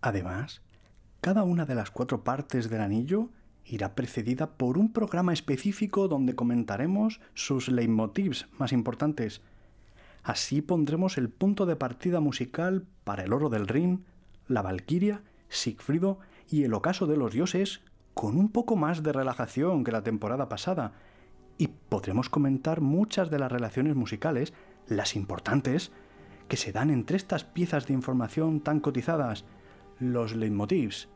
Además, cada una de las 4 partes del anillo irá precedida por un programa específico donde comentaremos sus leitmotivs más importantes. Así pondremos el punto de partida musical para el Oro del Rin, la Valquiria, Sigfrido y el Ocaso de los Dioses con un poco más de relajación que la temporada pasada, y podremos comentar muchas de las relaciones musicales, las importantes, que se dan entre estas piezas de información tan cotizadas, los leitmotivs,